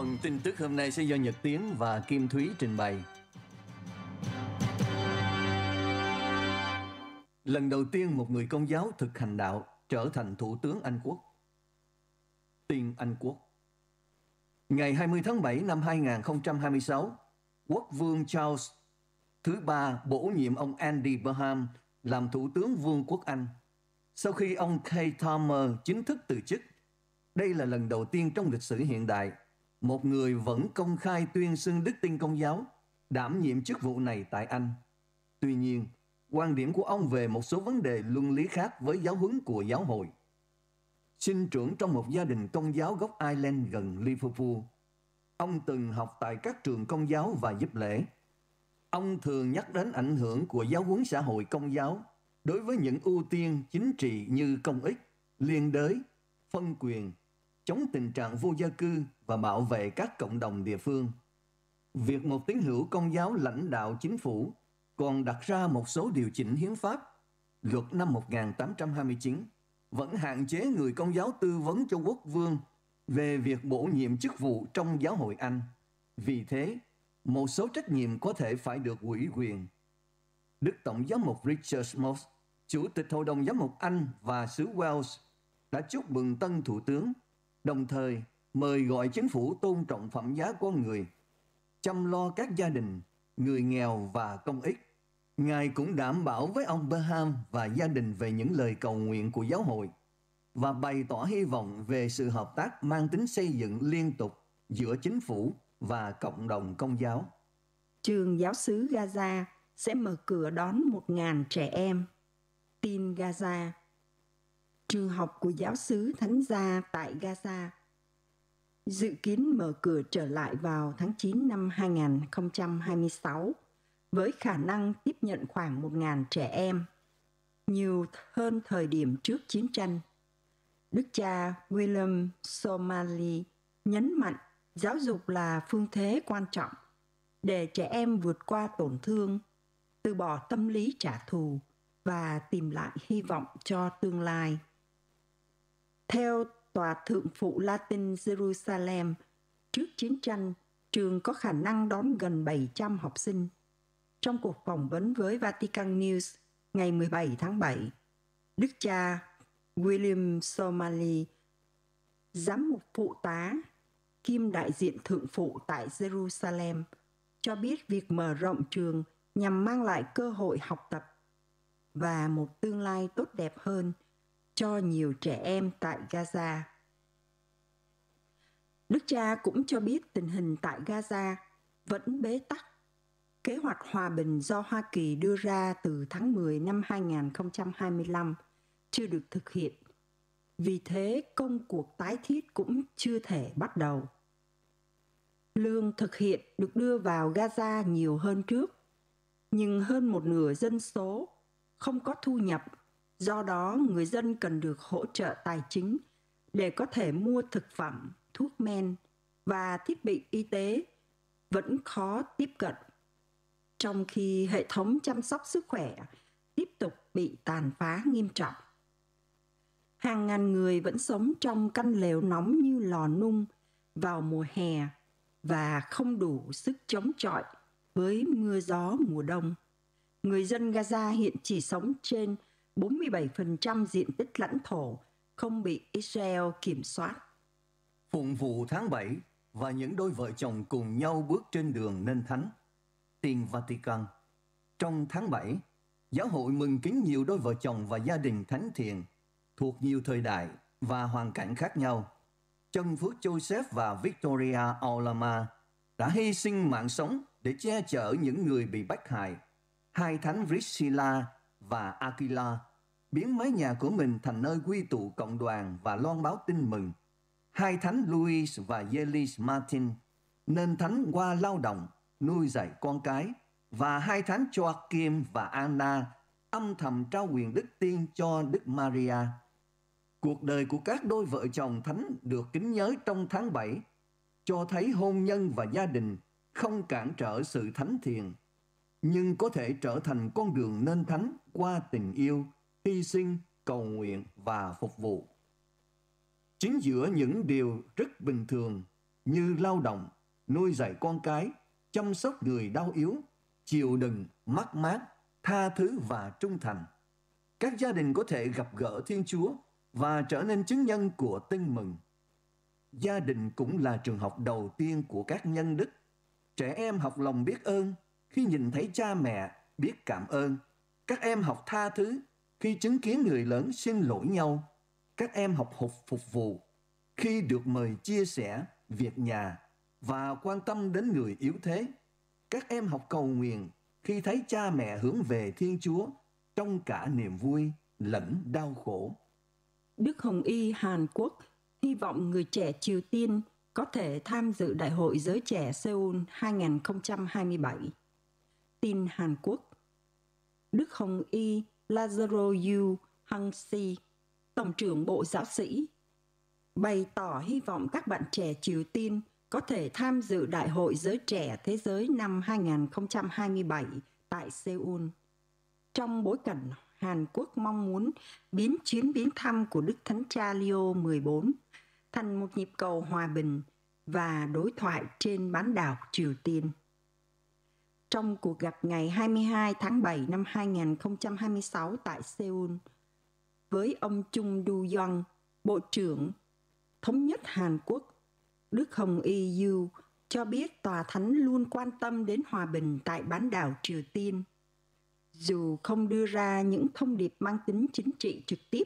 Phần tin tức hôm nay sẽ do Nhật Tiến và Kim Thúy trình bày. Lần đầu tiên một người Công giáo thực hành đạo trở thành Thủ tướng Anh Quốc. Tiên Anh Quốc. Ngày 20 tháng 7 năm 2026, Quốc vương Charles thứ ba bổ nhiệm ông Andy Burnham làm Thủ tướng Vương quốc Anh. Sau khi ông Keir Starmer chính thức từ chức, đây là lần đầu tiên trong lịch sử hiện đại, một người vẫn công khai tuyên xưng đức tin Công giáo đảm nhiệm chức vụ này tại Anh. Tuy nhiên, quan điểm của ông về một số vấn đề luân lý khác với giáo huấn của giáo hội. Sinh trưởng trong một gia đình Công giáo gốc Ireland gần Liverpool, ông từng học tại các trường Công giáo và giúp lễ. Ông thường nhắc đến ảnh hưởng của giáo huấn xã hội Công giáo đối với những ưu tiên chính trị như công ích, liên đới, phân quyền, chống tình trạng vô gia cư và bảo vệ các cộng đồng địa phương. Việc một tín hữu Công giáo lãnh đạo chính phủ còn đặt ra một số điều chỉnh hiến pháp. Luật năm 1829 vẫn hạn chế người Công giáo tư vấn cho quốc vương về việc bổ nhiệm chức vụ trong giáo hội Anh. Vì thế, một số trách nhiệm có thể phải được ủy quyền. Đức Tổng giám mục Richard Moss, Chủ tịch Hội đồng Giám mục Anh và xứ Wales, đã chúc mừng tân Thủ tướng, đồng thời mời gọi chính phủ tôn trọng phẩm giá con người, chăm lo các gia đình, người nghèo và công ích. Ngài cũng đảm bảo với ông Burnham và gia đình về những lời cầu nguyện của giáo hội và bày tỏ hy vọng về sự hợp tác mang tính xây dựng liên tục giữa chính phủ và cộng đồng Công giáo. Trường giáo xứ Gaza sẽ mở cửa đón 1.000 trẻ em. Tin Gaza. Trường học của giáo xứ Thánh Gia tại Gaza dự kiến mở cửa trở lại vào tháng 9 năm 2026 với khả năng tiếp nhận khoảng 1.000 trẻ em, nhiều hơn thời điểm trước chiến tranh. Đức cha William Somali nhấn mạnh giáo dục là phương thế quan trọng để trẻ em vượt qua tổn thương, từ bỏ tâm lý trả thù và tìm lại hy vọng cho tương lai. Theo Tòa Thượng phụ Latin Jerusalem, trước chiến tranh, trường có khả năng đón gần 700 học sinh. Trong cuộc phỏng vấn với Vatican News ngày 17 tháng 7, Đức cha William Somali, giám mục phụ tá kiêm đại diện thượng phụ tại Jerusalem, cho biết việc mở rộng trường nhằm mang lại cơ hội học tập và một tương lai tốt đẹp hơn cho nhiều trẻ em tại Gaza. Đức cha cũng cho biết tình hình tại Gaza vẫn bế tắc. Kế hoạch hòa bình do Hoa Kỳ đưa ra từ tháng 10 năm 2025 chưa được thực hiện. Vì thế, công cuộc tái thiết cũng chưa thể bắt đầu. Lương thực hiện được đưa vào Gaza nhiều hơn trước, nhưng hơn một nửa dân số không có thu nhập. Do đó, người dân cần được hỗ trợ tài chính để có thể mua thực phẩm, thuốc men và thiết bị y tế vẫn khó tiếp cận, trong khi hệ thống chăm sóc sức khỏe tiếp tục bị tàn phá nghiêm trọng. Hàng ngàn người vẫn sống trong căn lều nóng như lò nung vào mùa hè và không đủ sức chống chọi với mưa gió mùa đông. Người dân Gaza hiện chỉ sống trên 47% diện tích lãnh thổ không bị Israel kiểm soát. Phụng vụ tháng 7 và những đôi vợ chồng cùng nhau bước trên đường nên thánh. Tin Vatican. Trong tháng 7, giáo hội mừng kính nhiều đôi vợ chồng và gia đình thánh thiện thuộc nhiều thời đại và hoàn cảnh khác nhau. Chân Phước Joseph và Victoria Aulama đã hy sinh mạng sống để che chở những người bị bách hại. Hai thánh Priscilla và Aquila biến mái nhà của mình thành nơi quy tụ cộng đoàn và loan báo tin mừng. Hai thánh Louis và Yelis Martin nên thánh qua lao động, nuôi dạy con cái, và hai thánh Joachim và Anna âm thầm trao quyền đức tiên cho Đức Maria. Cuộc đời của các đôi vợ chồng thánh được kính nhớ trong tháng 7 cho thấy hôn nhân và gia đình không cản trở sự thánh thiện, nhưng có thể trở thành con đường nên thánh qua tình yêu, hy sinh, cầu nguyện và phục vụ. Chính giữa những điều rất bình thường như lao động, nuôi dạy con cái, chăm sóc người đau yếu, chịu đựng, mất mát, tha thứ và trung thành. Các gia đình có thể gặp gỡ Thiên Chúa và trở nên chứng nhân của tin mừng. Gia đình cũng là trường học đầu tiên của các nhân đức. Trẻ em học lòng biết ơn khi nhìn thấy cha mẹ biết cảm ơn. Các em học tha thứ khi chứng kiến người lớn xin lỗi nhau. Các em học phục vụ khi được mời chia sẻ việc nhà và quan tâm đến người yếu thế. Các em học cầu nguyện khi thấy cha mẹ hướng về Thiên Chúa trong cả niềm vui lẫn đau khổ. Đức Hồng Y Hàn Quốc hy vọng người trẻ Triều Tiên có thể tham dự Đại hội Giới Trẻ Seoul 2027. Tin Hàn Quốc. Đức Hồng Y Lazaro Yu Hang Si, Tổng trưởng Bộ Giáo sĩ, bày tỏ hy vọng các bạn trẻ Triều Tiên có thể tham dự Đại hội Giới Trẻ Thế giới năm 2027 tại Seoul. Trong bối cảnh Hàn Quốc mong muốn biến chuyến viếng thăm của Đức Thánh Cha Leo XIV thành một nhịp cầu hòa bình và đối thoại trên bán đảo Triều Tiên. Trong cuộc gặp ngày 22 tháng 7 năm 2026 tại Seoul, với ông Chung Du-yong, Bộ trưởng Thống nhất Hàn Quốc, Đức Hồng Y Yu cho biết Tòa Thánh luôn quan tâm đến hòa bình tại bán đảo Triều Tiên, dù không đưa ra những thông điệp mang tính chính trị trực tiếp.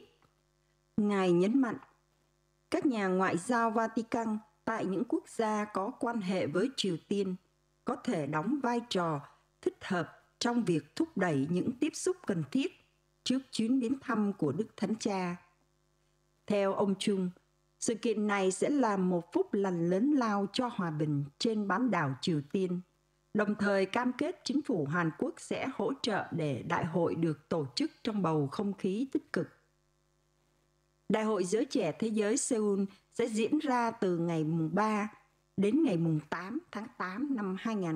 Ngài nhấn mạnh, các nhà ngoại giao Vatican tại những quốc gia có quan hệ với Triều Tiên có thể đóng vai trò thích hợp trong việc thúc đẩy những tiếp xúc cần thiết trước chuyến viếng thăm của Đức Thánh Cha. Theo ông Chung, sự kiện này sẽ là một phúc lành lớn lao cho hòa bình trên bán đảo Triều Tiên, đồng thời cam kết chính phủ Hàn Quốc sẽ hỗ trợ để đại hội được tổ chức trong bầu không khí tích cực. Đại hội Giới Trẻ Thế giới Seoul sẽ diễn ra từ ngày 3 đến ngày 8 tháng 8 năm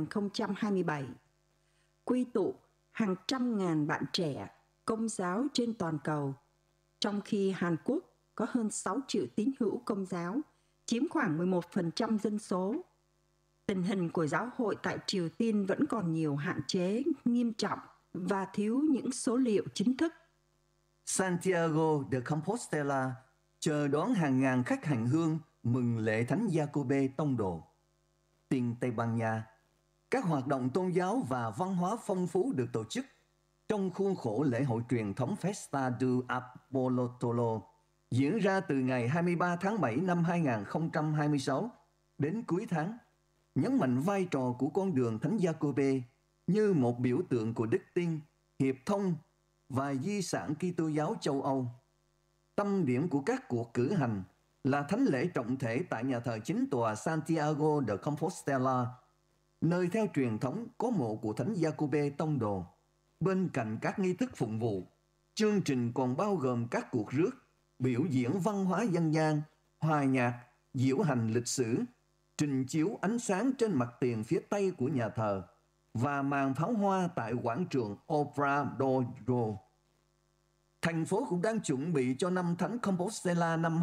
2027, quy tụ hàng trăm ngàn bạn trẻ Công giáo trên toàn cầu, trong khi Hàn Quốc có hơn 6 triệu tín hữu Công giáo, chiếm khoảng 11% dân số. Tình hình của giáo hội tại Triều Tiên vẫn còn nhiều hạn chế nghiêm trọng và thiếu những số liệu chính thức. Santiago de Compostela chờ đón hàng ngàn khách hành hương mừng lễ Thánh Giacôbê Tông Đồ. Tin Tây Ban Nha, các hoạt động tôn giáo và văn hóa phong phú được tổ chức trong khuôn khổ lễ hội truyền thống Festa do Apostolo diễn ra từ ngày 23 tháng 7 năm 2026 đến cuối tháng, nhấn mạnh vai trò của con đường Thánh Giacôbê như một biểu tượng của đức tin, hiệp thông và di sản Kitô giáo châu Âu. Tâm điểm của các cuộc cử hành là thánh lễ trọng thể tại nhà thờ chính tòa Santiago de Compostela, nơi theo truyền thống có mộ của Thánh Giacôbê Tông Đồ. Bên cạnh các nghi thức phụng vụ, chương trình còn bao gồm các cuộc rước, biểu diễn văn hóa dân gian, hòa nhạc, diễu hành lịch sử, trình chiếu ánh sáng trên mặt tiền phía tây của nhà thờ và màn pháo hoa tại quảng trường Obrador. Thành phố cũng đang chuẩn bị cho năm Thánh Compostela năm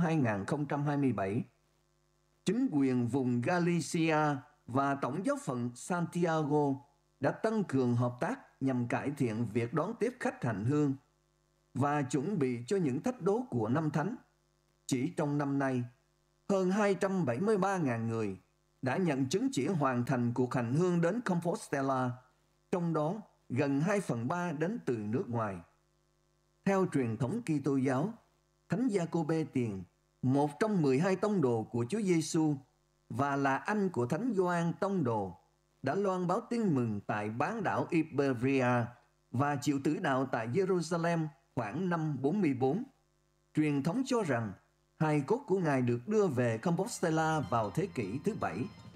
2027. Chính quyền vùng Galicia và Tổng giáo phận Santiago đã tăng cường hợp tác nhằm cải thiện việc đón tiếp khách hành hương và chuẩn bị cho những thách đố của năm Thánh. Chỉ trong năm nay, hơn 273.000 người đã nhận chứng chỉ hoàn thành cuộc hành hương đến Compostela, trong đó gần 2/3 đến từ nước ngoài. Theo truyền thống Kitô giáo, Thánh Giacôbê Tiền, một trong 12 tông đồ của Chúa Giêsu và là anh của Thánh Gioan Tông Đồ, đã loan báo tin mừng tại bán đảo Iberia và chịu tử đạo tại Jerusalem khoảng năm 44. Truyền thống cho rằng hài cốt của Ngài được đưa về Compostela vào thế kỷ thứ 7